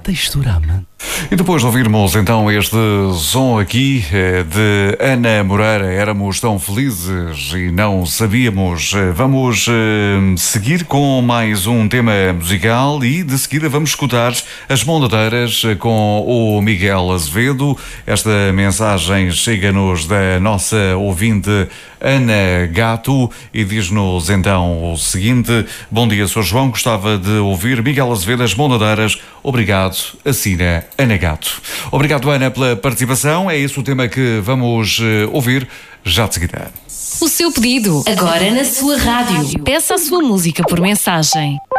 textura amante. E depois de ouvirmos então este som aqui de Ana Moreira, éramos tão felizes e não sabíamos. Vamos seguir com mais um tema musical e de seguida vamos escutar As Mondadeiras com o Miguel Azevedo. Esta mensagem chega-nos da nossa ouvinte Ana Gato e diz-nos então o seguinte: bom dia, Sr. João, gostava de ouvir Miguel Azevedo, As Mondadeiras. Obrigado, assina Ana Gato. Obrigado, Ana, pela participação. É esse o tema que vamos ouvir já de seguida. O seu pedido, agora na sua rádio. Peça a sua música por mensagem.